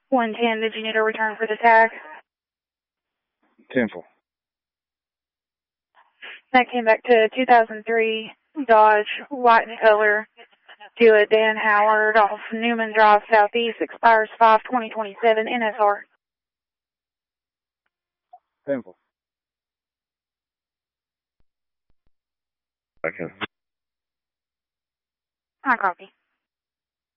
110, did you need a return for the tag? 10-4. That came back to 2003 Dodge, white in color. To a Dan Howard off Newman Drive Southeast, expires 5/20/27, NSR. 10-4. Okay. I copy.